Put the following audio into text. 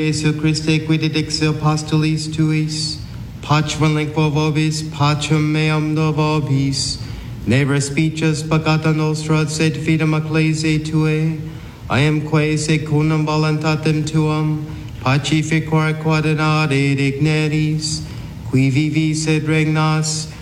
Jesu Christe quid ex apostolis tuis, pacem lingua vobis, pacem meam do vobis, ne respices peccata nostra, sed fidem ecclesiae tuae, iamque secundum voluntatem tuam, pacificor quod in ade digneris, qui vivis et regnas,